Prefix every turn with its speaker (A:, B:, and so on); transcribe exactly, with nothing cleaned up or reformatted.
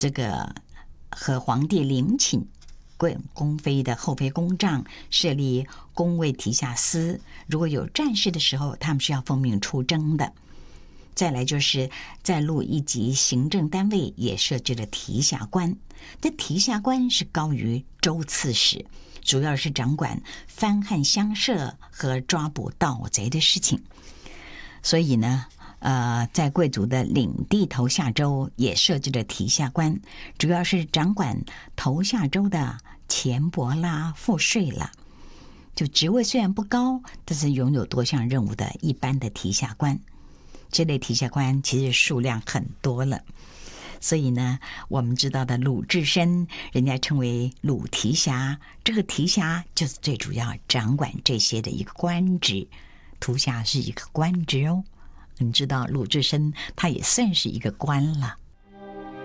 A: 这个和皇帝陵寝，贵宫妃的后妃宫帐，设立宫卫提下司。如果有战事的时候，他们是要奉命出征的。再来就是在路一级行政单位也设置了提辖官，这提辖官是高于州刺史，主要是掌管藩汉相涉和抓捕盗贼的事情。所以呢，呃，在贵族的领地头下州也设置了提辖官，主要是掌管头下州的钱帛啦、赋税啦。就职位虽然不高，但是拥有多项任务的一般的提辖官。这类提辖官其实数量很多了，所以呢，我们知道的鲁智深，人家称为鲁提辖，这个提辖就是最主要掌管这些的一个官职，图辖是一个官职哦。你知道鲁智深他也算是一个官了。